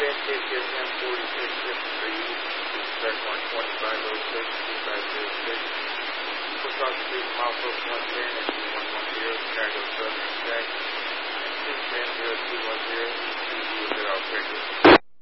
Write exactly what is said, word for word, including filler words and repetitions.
ten, K M forty-six fifty-three, express one twenty-five oh six, two five zero six. We'll talk to Milepost one ten and two one one zero, Chicago Southern Express, two ten, zero two one zero, two zero zero, operator.